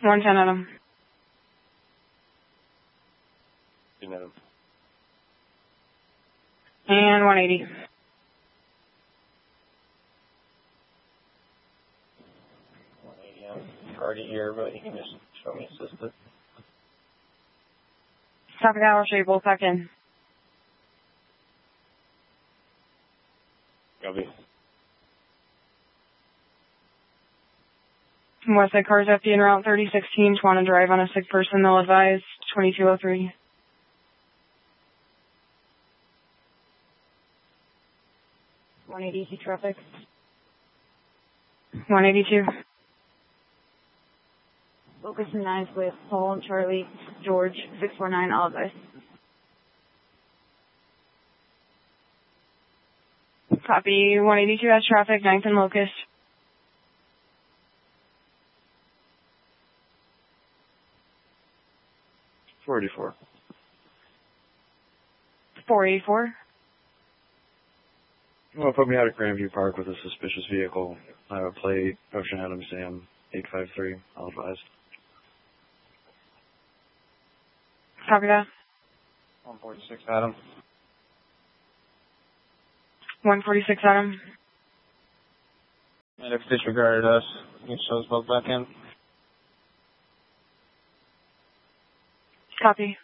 110 Adam. Adam. And 180. I'm already here, but you can just show me assisted. Copy that, I'll show you both back in. Copy. Westside cars FD en route 3016, Tawana Drive on a sick person, they'll advise 2203. .180 traffic. 182. Focus 9 with Paul, Charlie, George, 649, all advice. Copy, 182 has traffic, 9th and Locust. 484. 484. Well, put me out at Grandview Park with a suspicious vehicle. I have a plate, Ocean Adams Sam 853, I'll advise. Copy that. 146 Adam. 146 Adam. And if disregarded us, you can show us both back in. Copy.